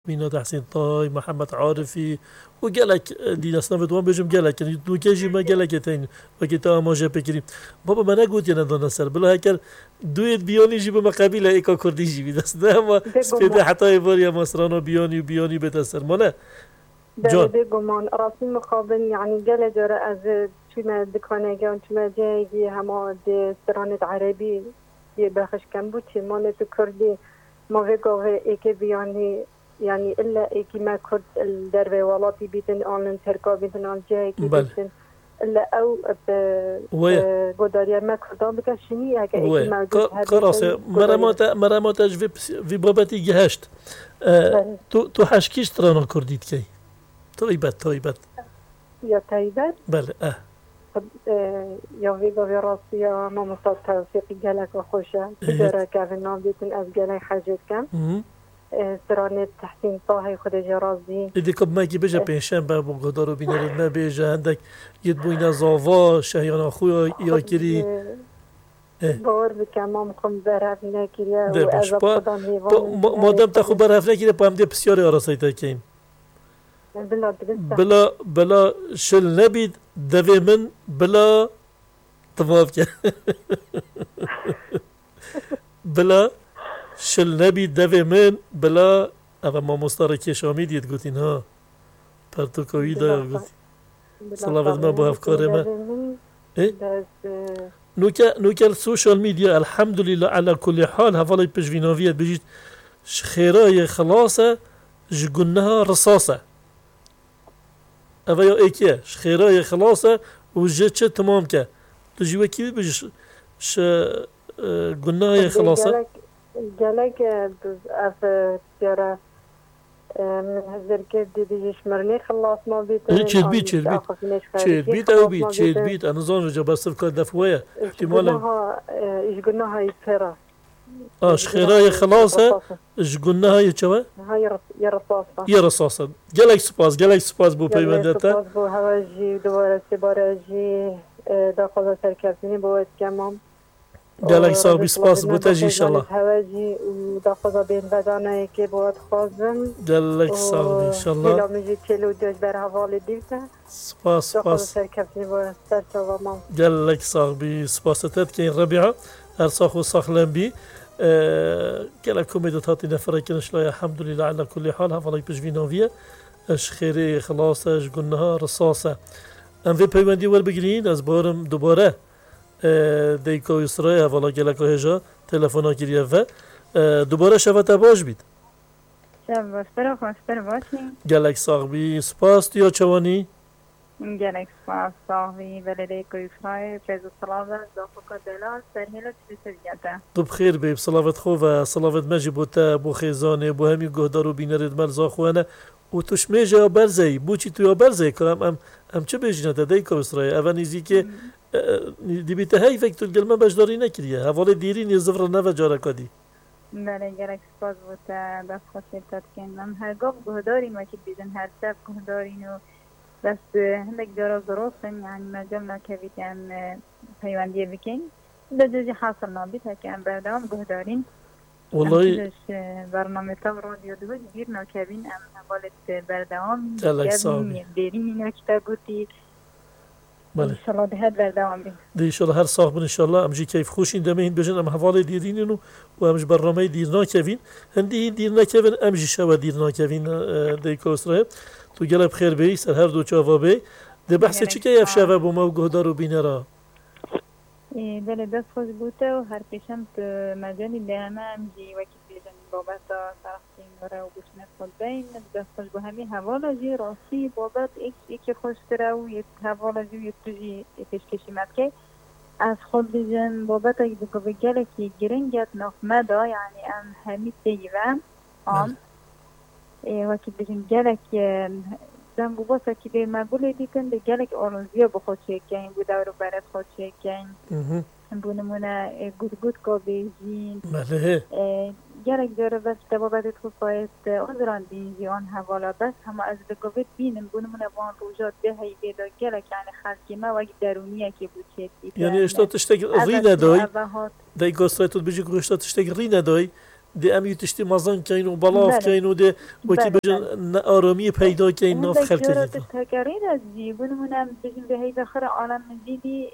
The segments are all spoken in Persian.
بينا تحسين طاي محمد عارفي وقالك دي ناس نفط بيجم قالك يعني دو كيجي ما قالك تاني وكتا ما جا بكري بابا ما نقول يا ندون السر بلا هكر دويت بيوني جيب ما قبيلة إيكا كردي جيبي دست ده ما سبيد حتى يبور يا مصرانو بيوني بتسر ما لا جون بيجمان راسي مقابل يعني قال جرى از شما دكانه جان شما جاي هما د سرانة عربي بخش كم بوتي ما نت كردي ما في قوة إيك بياني يعني إلا إيكي ما كرد الدربة ولاتي بيتن آن تركا بيتن آن جاي بيتن إلا أو بقدريا ما كردان بكشني هكا إيكي موجود خلاص مرامات أج في بابتي جهشت تو حشكيش ترانا كرديت كي طيبت يا طيبت بله يا فيغا في راسي يا ماما صوت توفيقي قالك وخوشة بدرا كافنا بيتن أز قالي حاجات كم سرانت تحسين طاهي خود جرازي إذا كب ما يجي بيجا بينشان بابو قدرو بينرد ما بيجا عندك يدبوينا زافا شهيان أخويا يا كري باور بكمام خم برهف نكريا و از خودم هیوان مادام تخو برهف نکریه پام دی بسیاری آراسایتا کیم بلا شل نبید دوی من بلا طواف که بلا شل نبید دوی من بلا اما ما مستارکی شامی دید گوتین ها پرتوکوی دا گوتین صلاوت ما با افکار ما نوكا السوشيال ميديا الحمد لله على كل حال هفالي بجفينوفيات بجيت خيراي خلاصة جقنها رصاصة أفايا إيكيا خيراي خلاصة وجيتش تمام كا تجيوه كيف بجيش قنها خلاصة جالك أف ترى من هذا كده ديجي شمرني خلاص ما بيت تشير بيت أنا زون رجع بس في كده دفوية احتمالا إيش قلنا هاي فرا خيراي خلاصة إيش قلنا هاي شو هاي يا رصاصة جالك سباس بو بيمندتا بو هواجي دوباره سبارجي داخل سركبتني بود كمام جالك صاحبي سباس بوتاجي إن شاء الله هواجي وداخل بين بدانه كي بود خازم جالك صاحبي إن شاء الله لا مجي تلو دوش بر حوالی دیوته سپاس سرکبتنی بود سرچا و مام جالك صاحبي سپاستت كين ربيعة أرصاخ وصاخلن بي كلا كوميدة هاتي نفرك نشلا الحمد لله على كل حال هفالي بجفينا فيها اش خيري خلاصة اش قلناها رصاصة ام في بيواندي والبقرين از بارم دوباره دیکو اسرائیل هفالا گلک هجا تلفنا کریه و دوباره شفت باش بید شب بستر باشی گلک صاحبی سپاس یا چوانی گلک سپاس صاحبی ولی دیکو اسرائیل پیز صلاوه دافقا دلال سرهیلت بسریعته تو بخیر بی بصلاوت خو و صلاوت مجی بوتا بو خیزانه بو همی گهدارو بینرد ملزا خوانه و توش میجا برزی بو چی تو یا برزی کنم ام چه بیجنه تا دیکو اسرائیل اول نیزی که دی بیت هی فکر گلما بجداری نکریه حواله دیرین یه زفر نو جاره کدی بله گرک سپاس بوده دست خوشی تد کنم هر گاه گهداری ما که بیدن هر شب گهدارین و دست هندک جارا ضروستن یعنی مجال نکوید هم پیوندیه بکن لجوزی حاصل نابید هکن بردام گهدارین والله برنامه تا رادیو دو گیر نکوین ام حوالت بردام دیرین اینو که تا گوتی ان شاء الله ده بردوام بي دي ان شاء الله هر صاحب ان شاء الله امجي كيف خوشين دمين بجن ام حوالي ديرينو وامج برنامج ديرنا كيفين هندي ديرنا كيفين امجي شوا ديرنا كيفين ديكو اسرائيل تو جل بخير بي سر هر دو چاوا بي ده بحث چي كيف شوا بو مو گهدارو بينرا بله دست خوش بوده و هر پیشم تو مجالی دهمه امجی وکی بیجن بابت سرختین وره و بشنه خود بین دست خوش بو همی حوالا جی راستی بابت ایک خوش تره و یک حوالا جی و یک تو جی پیشکشی مد که از خود بیجن بابت اگه بگو بگله که گرنگت نخمه دا یعنی ام همی تیوم آم وکی بیجن گله که زنگو باسا که به مقبول دیکن ده گلک آرونزیا بخود چکن بوده رو برد خود چکن بونمونه گود که بیجین گلک داره بس دبابت خود باید آزران بینجی آن حوالا بس همه از دگوید بینم بونمونه وان روژات به هایی بیدا گلک یعنی خلقی ما وگی درونیه که بود چید یعنی اشتا تشتگ ری ندای دای گاستای تود بیجی که اشتا تشتگ ری ندای دی امی تشتی مازن کین و بلاف بله. کین و دی وکی بله، بجن آرامی پیدا کین ناف خلق جرات کردن التكارير الزيبون بجن بهي ذخر عالم جديدي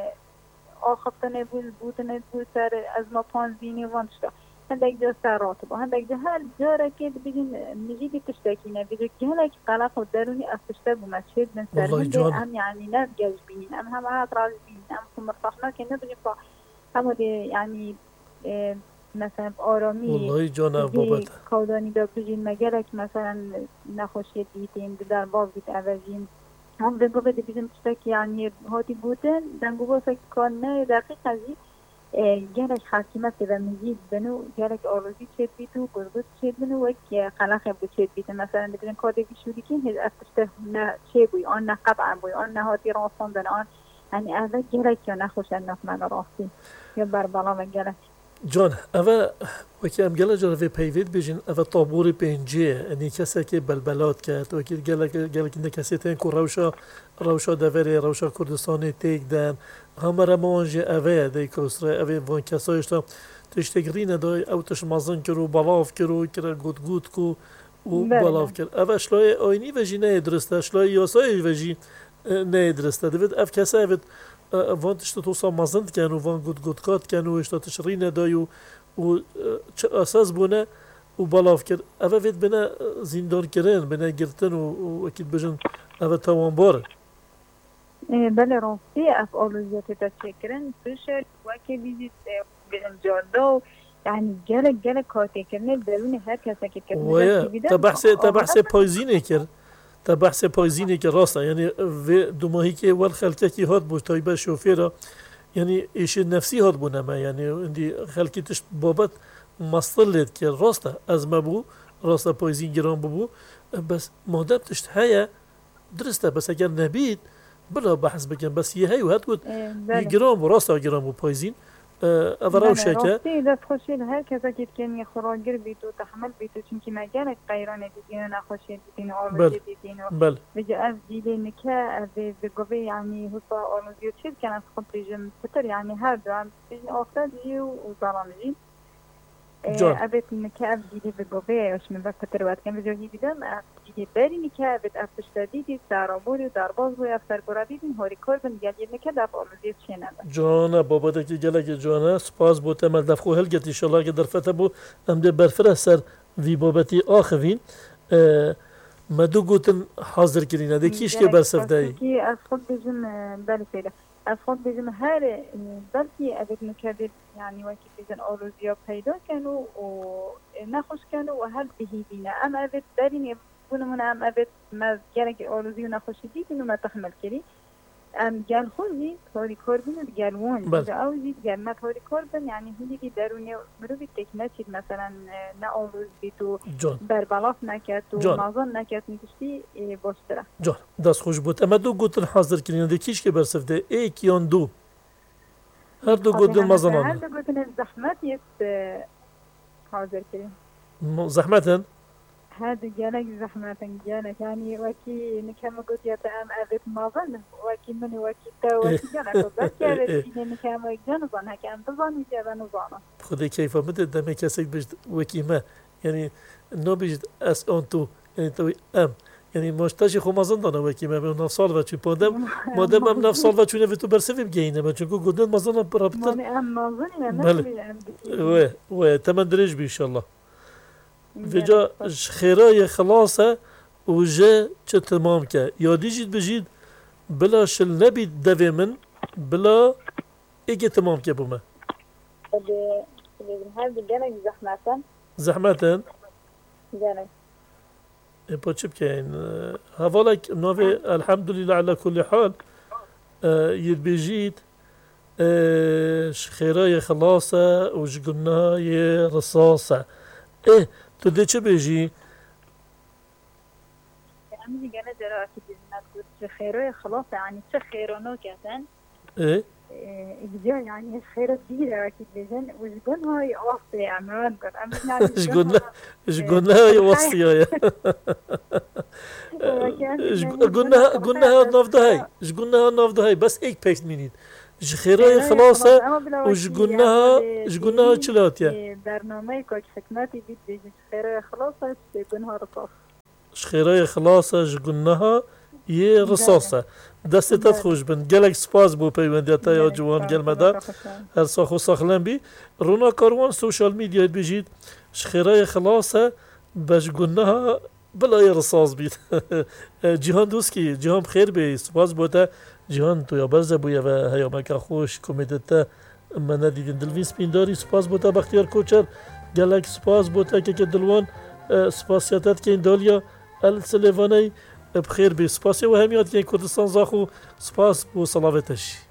آخفتن بودن بود سر از ما پانزینی وانشتا هندک جا سرات با هندک جا هر جاره که بجن مجیدی تشتاکینه بجن گهلک قلق و درونی افتشتا بمشهد من سر هنده هم يعني ناس جاج بینین هم هات راز بینین هم خمرتاخنا که نبجن با همو دی يعني مثلا آرامی والله جان بابت کودانی دا بجین مگرک مثلا نخوشی دیتین در باز بیت اوزین هم به گفت بجین تشتاکی يعني هاتی بودن دنگو با فکر کنه دقیق ازی گرک حاکمت و مزید بنو گرک آرزی چید بیتو گرگوت چید بنو وکی خلاق بود چید بیتو مثلا بجین کادی بیشوری کن هز افتشته نه چه بوی آن نه قطعا بوی آن نه هاتی راستان آن يعني هذا جرك یا نخوش الناس من راستی یا بربلا و گرک جان اوه وکی ام گله جاره پیوید بجین اوه طابور پنجه یعنی کسی که بلبلات کرد وکی گله کنده کسی تین که روشا دوره روشا کردستان تیک دن همه رمانجه اوه دی کسره اوه وان کسایش تا تشتگرینه دای او تشمازن کرو بلاف کرو کرو گود کو و بلاف کرد اوه شلای آینی وجی نه درسته شلای یاسای وجی نه درسته دوید اف کسی اوه وان تشت توصا مازند کن و وان گود کات کن و اشتا تشرینه دای و چه اساس بونه و بلاف کرد اوه وید بنا زیندان کرن بنا گرتن و اکید بجن اوه توان باره بله راستی افعالوزیات تشکرن بشه وکی بیزید بجن جاده يعني جالك كاتي كرني دروني هر كسا که كرني ويا تبحث پایزینه کرد تبحث پایزینه که راسته یعنی و دوماهی که ول خلقه کی هات بود تایبه شوفیرا یعنی ایش نفسی هات بونه ما یعنی اندی خلقی تشت بابت مصطلت که راسته از ما بو راسته پایزین گران بو بس مادم تشت هيا درسته بس اگر نبید بلا بحث بکن بس یه هی و هات بود گران بو راسته گران بو پایزین افراو شکه راستی دست خوشید هر کسا که کنی خوراگر بیتو تحمل بیتو چونکی مگرک قیران دیدین و نخوشید دیدین و آرزی دیدین و بجا از دیده نکه از بگوه یعنی حسا آرزی و چیز کنن خود بیجم بطر یعنی هر دو هم بیجن آفتاد جی و ظلام ابد نکه دیده بگوه اش من بس بطر وقت کن بجا دیدم دیده بری نکه ابد افتشتا دیدی سرابوری و درباز بوی افترگورا دیدین هوری کار بند گلی نکه دف آرزی چی نده جانا بابا که گله که جانا سپاس بو تمل دفخو هلگت ایشالله که در فته بو ام ده برفره سر وی بابتی آخوین مدو گوتن حاضر کرینه ده کیش که برسف دایی کی از خود بجم بله فیله از خود بجم هر بلکی ابد نکه يعني وكي بيزن أولوزيا پیدا کنو و نخوش کنو و هل بهیدینه ام ابد دارین یبونه من ام ابد ما گرگ أولوزيا نخوشی دیدین و ما تحمل کری ام گل خوزی تاری کردن و گل وان اذا اوزید گل ما تاری کردن يعني هلی که درونی مروی تکنه چید مثلا نه أولوز بیتو بربلاف نکد و مازن نکد نکشتی باشتره جان دست خوش بود اما دو گوتن حاضر کنین ده کیش که برسف ده ایک یان دو هر دو گوتن مازنانه هر دو گوتن زحمت یست حاضر کرین زحمتن هذا جانك زحمة جانك يعني وكي نكمل قلت يا تام أبيت مازن وكي مني وكي تا وكي جانك بس يا ريت نكمل جان ظن هكذا أنت ظن يجي أنا ظن خذي كيف مدة دم كسيك بجد وكي ما يعني نو بجد أس أنتو يعني توي أم يعني مشتاش خو مازن دانا وكي ما بين نفصل وتشي بودم مادام أم نفصل وتشي نفتو برسفي بجينا ما تشوفوا قدام مازن برابطة ما أم مازن ما واه تمن درج بي إن شاء الله وجا خيراي خلاصة وجا چه تمام که یادی جید بجید بلا شل نبید دوی من بلا ایگه تمام که بومه هذا جانك زحمتن جانك با چه بکن هوالك نوه الحمدلله على كل حال يد بجید خيراي خلاصة وجقناي رصاصة ايه تو ده چه بجی؟ عمي جانا دراكي بزنات قلت خيرو خلاص يعني چه خيرانو كاتن ايه اجزاء يعني خيرات دي دراكي بزن وشقون هاي وصي عمران شقون هاي وصي هاي قلنا نافده هاي شقولنا نافده هاي بس ایک پیش مینید جخيرة خلاصة وجقناها چلاتيا برنامه كوش حكماتي بيت بيجي خيرة خلاصة جقنها رصاص خيرة خلاصة جقناها يه رصاصة دستت خوش بن گلک سپاس بو پیوندیتا یا جوان گل مدار هر ساخو ساخلن بی رونا کاروان سوشال میدیا بجید خيرة خلاصة بجقناها بلا رصاص بید جهان دوست کی جهان بخیر بی سپاس بوده جهان تو یا برزه بویه و هیامک خوش کمیدتا من دیدین دلویس پینداری سپاس بوده بختیار کوچر گلک سپاس بوده که دلوان سپاسیاتت که این دالیا السلیوانی بخیر بی سپاسی و همیات که کردستان زاخو سپاس بو صلاوتش